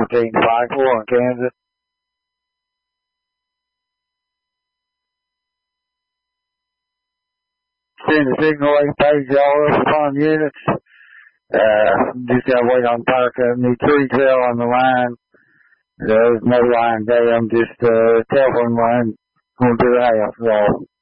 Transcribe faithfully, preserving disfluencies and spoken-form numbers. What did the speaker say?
fourteen five four in Kansas. Send the signal wave page all up upon units. Uh, just gotta wait on power cut. New tree trail on the line. There's no line down, just uh telephone line going to the house. So